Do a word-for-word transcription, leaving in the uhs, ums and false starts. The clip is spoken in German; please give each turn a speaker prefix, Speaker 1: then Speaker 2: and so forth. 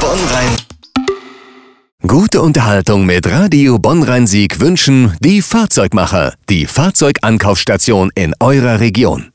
Speaker 1: Bonn-Rhein. Gute Unterhaltung mit Radio Bonn-Rhein-Sieg wünschen die Fahrzeugmacher, die Fahrzeugankaufstation in eurer Region.